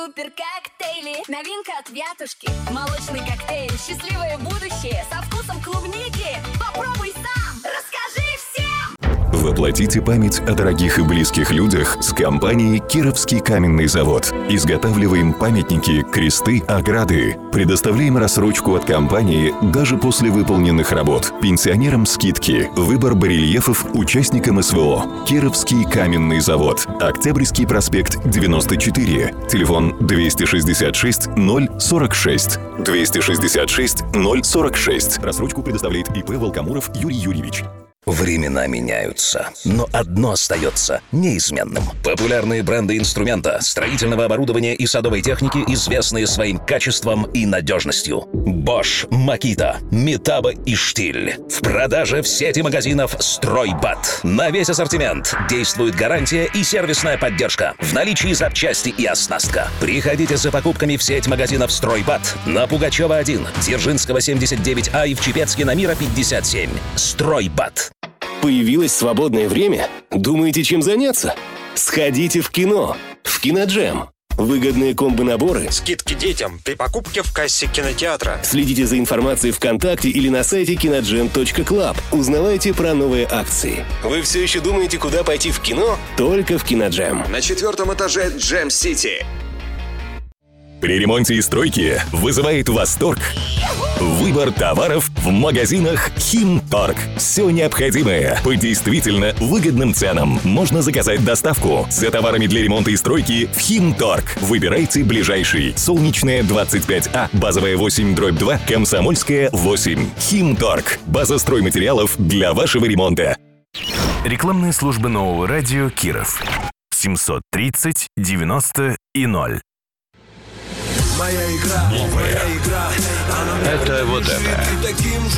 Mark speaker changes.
Speaker 1: Супер коктейли, новинка от Вятушки. Молочный коктейль, счастливое будущее со вкусом клубники. Попробуй сам, расскажи всем.
Speaker 2: Воплотите память о дорогих и близких людях с компанией «Кировский каменный завод». Изготавливаем памятники, кресты, ограды. Предоставляем рассрочку от компании даже после выполненных работ. Пенсионерам скидки. Выбор барельефов участникам СВО. «Кировский каменный завод». Октябрьский проспект, 94. Телефон 266 046. 266 046. Рассрочку предоставляет ИП Волкомуров Юрий Юрьевич.
Speaker 3: Времена меняются, но одно остается неизменным. Популярные бренды инструмента, строительного оборудования и садовой техники, известные своим качеством и надежностью. Bosch, Makita, Metabo и Штиль. В продаже в сети магазинов «Стройбат». На весь ассортимент действует гарантия и сервисная поддержка. В наличии запчасти и оснастка. Приходите за покупками в сеть магазинов «Стройбат» на Пугачева 1, Дзержинского 79А и в Чепецке на Мира 57. «Стройбат».
Speaker 4: Появилось свободное время? Думаете, чем заняться? Сходите в кино. В Киноджем. Выгодные комбо-наборы.
Speaker 5: Скидки детям при покупке в кассе кинотеатра.
Speaker 4: Следите за информацией ВКонтакте или на сайте kinogem.club. Узнавайте про новые акции. Вы все еще думаете, куда пойти в кино? Только в Киноджем.
Speaker 5: На 4-м этаже Джем Сити.
Speaker 2: При ремонте и стройке вызывает восторг выбор товаров в магазинах «Химторг». Все необходимое по действительно выгодным ценам. Можно заказать доставку за товарами для ремонта и стройки в «Химторг». Выбирайте ближайший. Солнечная, 25А, базовая 8/2, Комсомольская, 8. «Химторг». База стройматериалов для вашего ремонта.
Speaker 6: Рекламные службы нового радио «Киров». 730 90 и 0.
Speaker 7: Моя игра, это вот это.